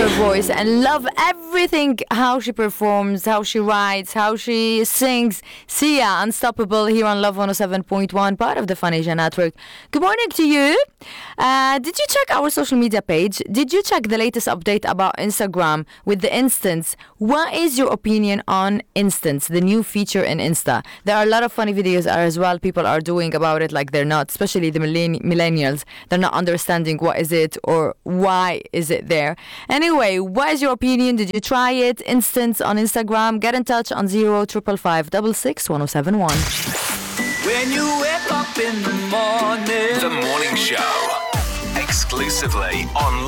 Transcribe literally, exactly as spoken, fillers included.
her voice and love everything, how she performs, how she writes, how she sings. Sia, Unstoppable, here on Love one oh seven point one, part of the Fun Asia Network. Good morning to you. Uh, did you check our social media page? Did you check the latest update about Instagram with the Instants? What is your opinion on Instants, the new feature in Insta? There are a lot of funny videos as well people are doing about it, like they're not, especially the millenn- millennials, they're not understanding what is it or why is it there. Anyway, what is your opinion? Did you try it? Instants on Instagram? Get in touch on zero triple five six six one oh seven one. When you wake up in the morning, The Morning Show. Exclusively on